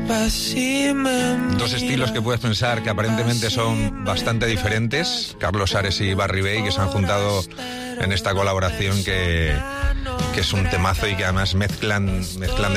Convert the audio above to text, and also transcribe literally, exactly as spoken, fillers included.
Dos estilos que puedes pensar que aparentemente son bastante diferentes, Carlos Ares y Barry Bay, que se han juntado en esta colaboración que, que es un temazo y que además mezclan, mezclan de